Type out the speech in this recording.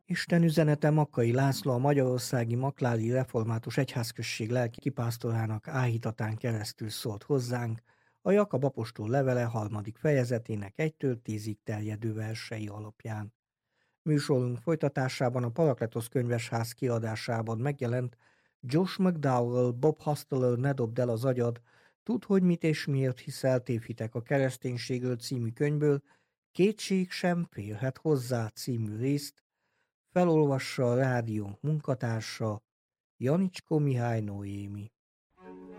Isten üzenete Makkai László, a magyarországi Makládi Református Egyházközség lelkipásztorának áhítatán keresztül szólt hozzánk a Jakab apostol levele 3. fejezetének 1-től 10-ig terjedő versei alapján. Műsorunk folytatásában a Parakletosz könyvesház kiadásában megjelent Josh McDowell, Bob Hosteller Ne dobd el az agyad, Tudd, hogy mit és miért hiszel tévhitek a kereszténységről című könyvből Kétség sem férhet hozzá című részt felolvassa a rádiónk munkatársa, Janicskó Mihály Noémi.